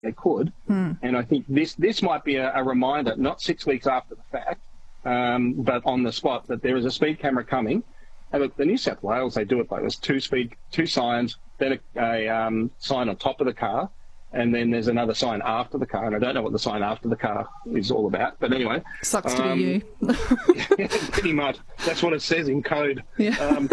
they could. And I think this might be a reminder, not 6 weeks after the fact, but on the spot, that there is a speed camera coming. And look, the New South Wales, they do it like this: two signs, then a sign on top of the car, and then there's another sign after the car. And I don't know what the sign after the car is all about, but anyway. Sucks to be you. Yeah, pretty much. That's what it says in code. Yeah.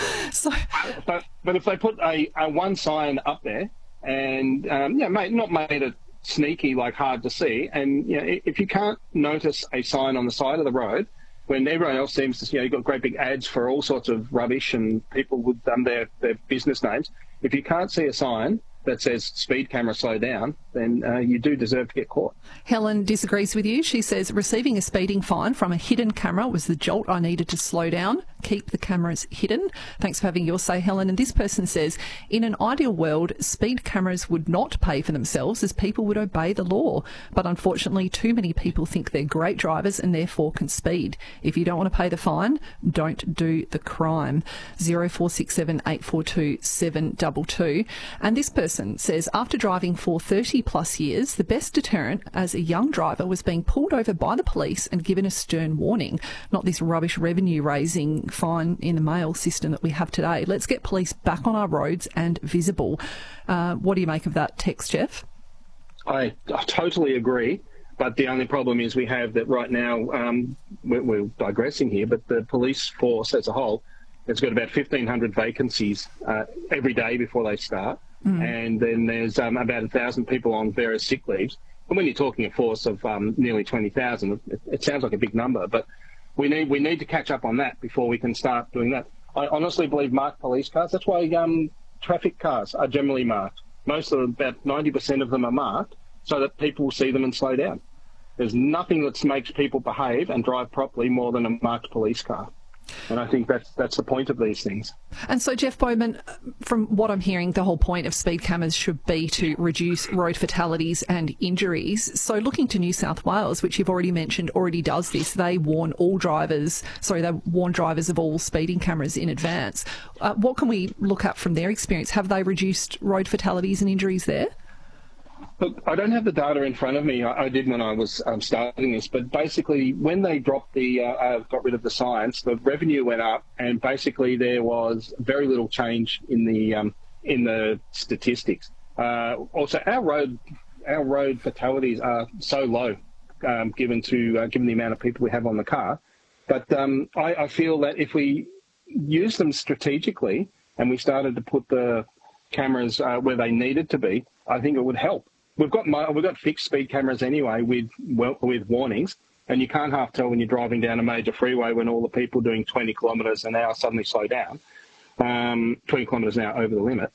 But if they put a one sign up there and, not made it sneaky, like hard to see, and if you can't notice a sign on the side of the road, when everyone else seems to, you've got great big ads for all sorts of rubbish and people with their business names. If you can't see a sign that says speed camera, slow down, then you do deserve to get caught. Helen disagrees with you. She says receiving a speeding fine from a hidden camera was the jolt I needed to slow down. Keep the cameras hidden. Thanks for having your say, Helen. And this person says, in an ideal world, speed cameras would not pay for themselves as people would obey the law. But unfortunately, too many people think they're great drivers and therefore can speed. If you don't want to pay the fine, don't do the crime. 0467 842 722. And this person says, after driving for 30 plus years, the best deterrent as a young driver was being pulled over by the police and given a stern warning, not this rubbish revenue raising fine in the mail system that we have today. Let's get police back on our roads and visible. What do you make of that text, Jeff? I totally agree. But the only problem is we have that right now, we're digressing here, but the police force as a whole has got about 1,500 vacancies every day before they start. And then there's about 1,000 people on various sick leaves. And when you're talking a force of nearly 20,000, it sounds like a big number, but we need to catch up on that before we can start doing that. I honestly believe marked police cars. That's why traffic cars are generally marked. Most of them, about 90% of them, are marked so that people will see them and slow down. There's nothing that makes people behave and drive properly more than a marked police car. And I think that's the point of these things. And so, Jeff Bowman, from what I'm hearing, the whole point of speed cameras should be to reduce road fatalities and injuries. So looking to New South Wales, which you've already mentioned, already does this. They warn drivers of all speeding cameras in advance. What can we look at from their experience? Have they reduced road fatalities and injuries there? Look, I don't have the data in front of me. I did when I was starting this, but basically when they dropped got rid of the signs, the revenue went up, and basically there was very little change in the statistics. Also, our road fatalities are so low, given the amount of people we have on the car. But I feel that if we use them strategically and we started to put the cameras where they needed to be, I think it would help. We've got fixed speed cameras anyway with warnings, and you can't half tell when you're driving down a major freeway when all the people doing 20 kilometres an hour suddenly slow down, 20 kilometres an hour over the limit.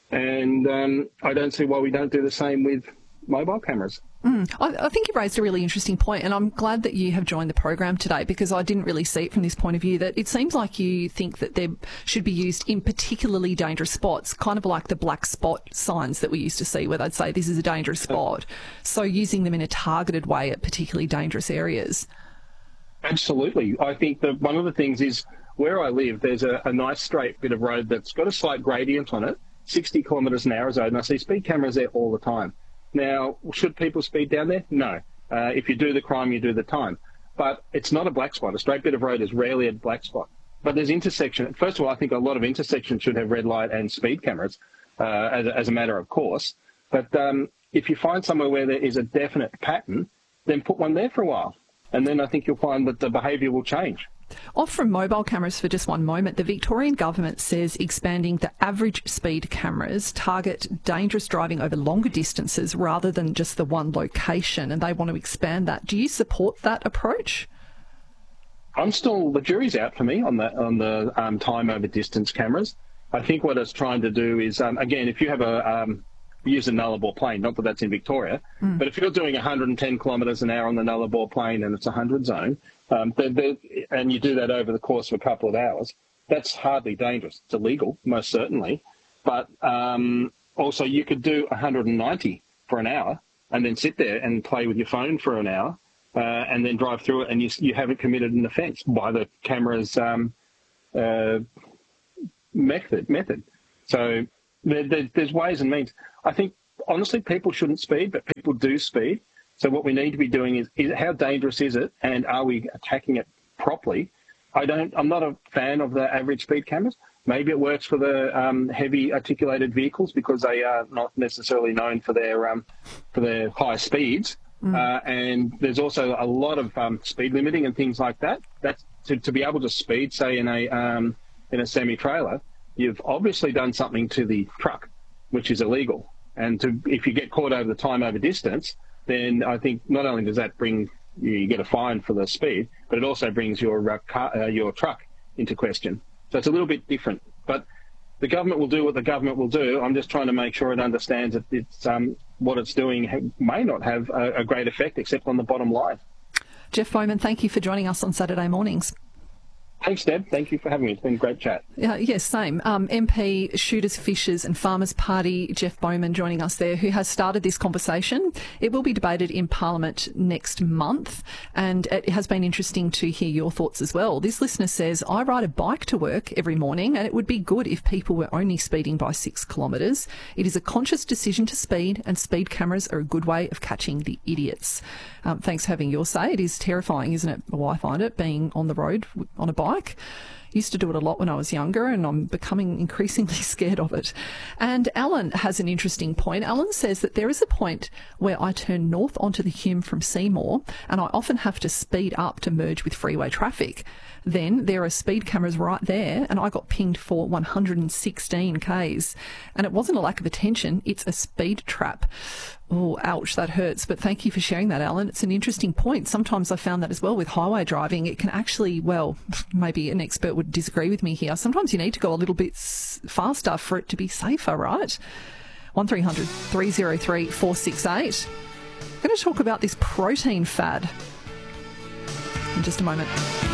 And I don't see why we don't do the same with mobile cameras. I think you raised a really interesting point, and I'm glad that you have joined the program today, because I didn't really see it from this point of view, that it seems like you think that they should be used in particularly dangerous spots, kind of like the black spot signs that we used to see where they'd say this is a dangerous spot. So using them in a targeted way at particularly dangerous areas. Absolutely. I think that one of the things is where I live, there's a nice straight bit of road that's got a slight gradient on it, 60 kilometres an hour zone, and I see speed cameras there all the time. Now, should people speed down there? No. If you do the crime, you do the time. But it's not a black spot. A straight bit of road is rarely a black spot. But there's intersection. First of all, I think a lot of intersections should have red light and speed cameras as a matter of course. But if you find somewhere where there is a definite pattern, then put one there for a while. And then I think you'll find that the behaviour will change. Off from mobile cameras for just one moment, the Victorian government says expanding the average speed cameras target dangerous driving over longer distances rather than just the one location, and they want to expand that. Do you support that approach? The jury's out for me on the time over distance cameras. I think what it's trying to do is, again, if you have use a Nullarbor plane, not that that's in Victoria, but if you're doing 110 kilometres an hour on the Nullarbor plane and it's a 100 zone, and you do that over the course of a couple of hours, that's hardly dangerous. It's illegal, most certainly. But also you could do 190 for an hour and then sit there and play with your phone for an hour and then drive through it, and you haven't committed an offence by the camera's method. So there's ways and means. I think honestly, people shouldn't speed, but people do speed. So what we need to be doing is how dangerous is it, and are we attacking it properly? I'm not a fan of the average speed cameras. Maybe it works for the heavy articulated vehicles because they are not necessarily known for their high speeds. And there's also a lot of speed limiting and things like that. That's to be able to speed, say in a semi-trailer, you've obviously done something to the truck, which is illegal. And if you get caught over the time over distance, then I think not only does that bring you get a fine for the speed, but it also brings your truck into question. So it's a little bit different. But the government will do what the government will do. I'm just trying to make sure it understands that it's what it's doing may not have a great effect except on the bottom line. Jeff Bowman, thank you for joining us on Saturday mornings. Thanks, Deb. Thank you for having me. It's been a great chat. Yes, same. MP, Shooters, Fishers and Farmers Party, Jeff Bowman joining us there, who has started this conversation. It will be debated in Parliament next month, and it has been interesting to hear your thoughts as well. This listener says, I ride a bike to work every morning, and it would be good if people were only speeding by 6 kilometres. It is a conscious decision to speed, and speed cameras are a good way of catching the idiots. Thanks for having your say. It is terrifying, isn't it? Well, I find it, being on the road on a bike. Used to do it a lot when I was younger, and I'm becoming increasingly scared of it. And Alan has an interesting point. Alan says that there is a point where I turn north onto the Hume from Seymour, and I often have to speed up to merge with freeway traffic. Then there are speed cameras right there, and I got pinged for 116 Ks. And it wasn't a lack of attention, it's a speed trap. Oh, ouch, that hurts. But thank you for sharing that, Alan. It's an interesting point. Sometimes I found that as well with highway driving. It can actually, well, maybe an expert would disagree with me here. Sometimes you need to go a little bit faster for it to be safer, right? 1300 303 468. I'm going to talk about this protein fad in just a moment.